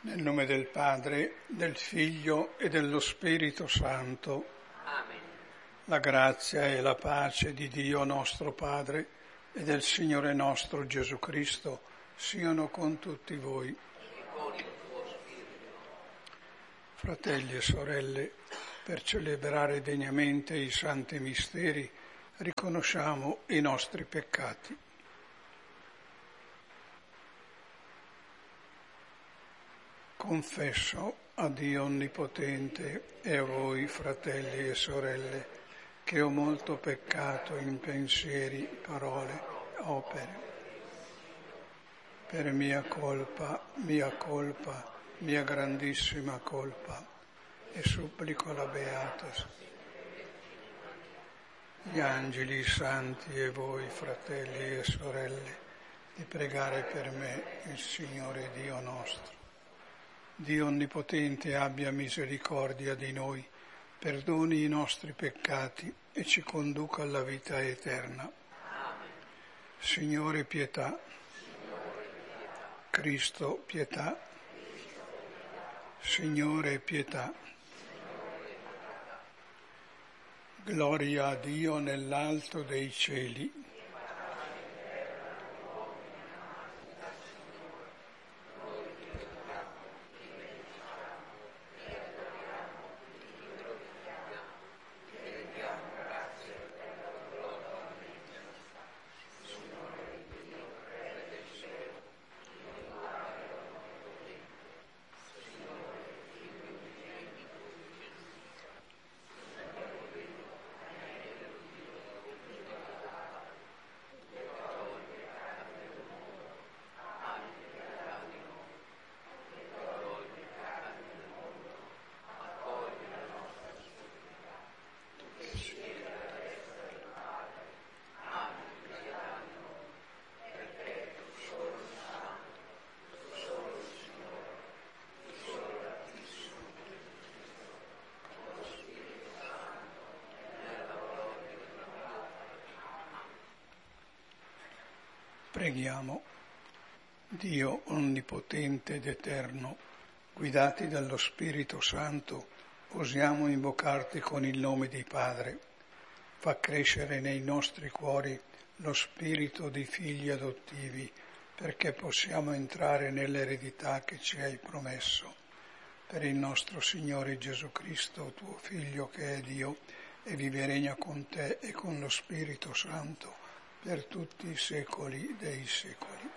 Nel nome del Padre, del Figlio e dello Spirito Santo. Amen. La grazia e la pace di Dio nostro Padre e del Signore nostro Gesù Cristo siano con tutti voi. E con il tuo spirito. Fratelli e sorelle, per celebrare degnamente i santi misteri, riconosciamo i nostri peccati. Confesso a Dio Onnipotente e a voi, fratelli e sorelle, che ho molto peccato in pensieri, parole, opere. Per mia colpa, mia grandissima colpa, e supplico la Beata, gli angeli, i santi e voi, fratelli e sorelle, di pregare per me il Signore Dio nostro. Dio Onnipotente abbia misericordia di noi, perdoni i nostri peccati e ci conduca alla vita eterna. Signore pietà, Cristo pietà, Signore pietà. Gloria a Dio nell'alto dei cieli. Preghiamo. Dio Onnipotente ed Eterno, guidati dallo Spirito Santo, osiamo invocarti con il nome di Padre. Fa crescere nei nostri cuori lo spirito di figli adottivi, perché possiamo entrare nell'eredità che ci hai promesso. Per il nostro Signore Gesù Cristo, tuo Figlio che è Dio, e vive e regna con te e con lo Spirito Santo, per tutti i secoli dei secoli.